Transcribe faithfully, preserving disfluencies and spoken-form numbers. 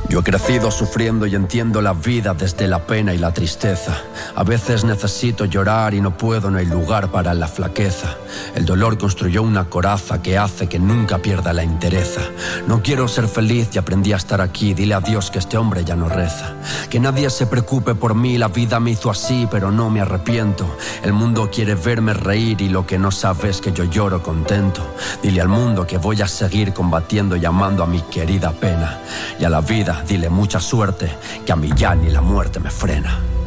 Yo he crecido sufriendo y entiendo la vida desde la pena y la tristeza. A veces necesito llorar y no puedo, no hay lugar para la flaqueza. El dolor construyó una coraza que hace que nunca pierda la entereza. No quiero ser feliz y aprendí a estar aquí. Dile a Dios que este hombre ya no reza. Que nadie se preocupe por mí, la vida me hizo así, pero no me arrepiento. El mundo quiere verme reír y lo que no sabe es que yo lloro contento. Dile al mundo que voy a seguir combatiendo y amando a mi querida pena. Y a la vida dile mucha suerte, que a mí ya ni la muerte me frena.